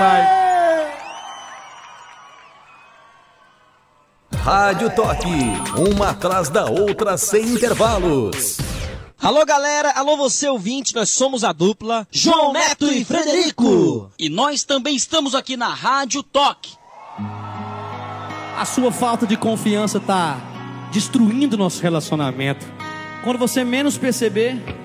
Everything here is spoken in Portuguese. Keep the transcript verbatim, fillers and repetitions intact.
demais. Rádio Toque, uma atrás da outra sem intervalos. Alô galera, alô você ouvinte, nós somos a dupla João Neto e Frederico. E nós também estamos aqui na Rádio Toque. A sua falta de confiança tá destruindo nosso relacionamento. Quando você menos perceber,